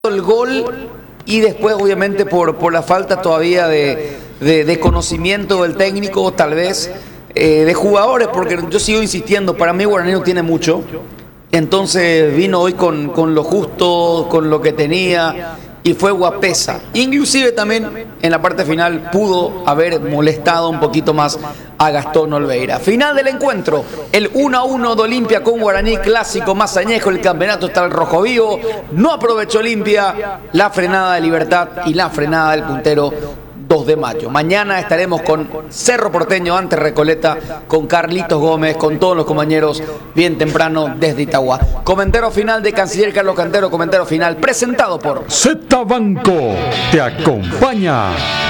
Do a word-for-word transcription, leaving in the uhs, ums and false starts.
el gol y después obviamente por, por la falta todavía de, de, de conocimiento del técnico, tal vez eh, de jugadores, porque yo sigo insistiendo, para mí Guaraní no tiene mucho, entonces vino hoy con, con lo justo, con lo que tenía y fue Guapesa. Inclusive también en la parte final pudo haber molestado un poquito más a Gastón Olveira. Final del encuentro, el uno a uno de Olimpia con Guaraní, clásico más añejo, el campeonato está el rojo vivo, no aprovechó Olimpia, la frenada de Libertad y la frenada del puntero dos de mayo. Mañana estaremos con Cerro Porteño ante Recoleta, con Carlitos Gómez, con todos los compañeros bien temprano desde Itagua. Comentario final de Canciller Carlos Cantero, comentario final presentado por Z Banco te acompaña.